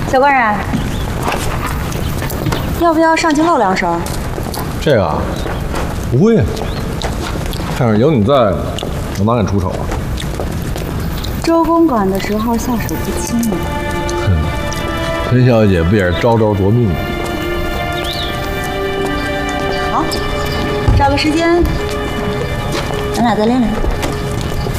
小官人，要不要上去露两手？ 这个啊，不会啊。看着有你在，我哪敢出手啊？ 周公馆的时候下手不轻啊。 哼，陈小姐不也是招招夺命吗？ 好，找个时间，咱俩再练练。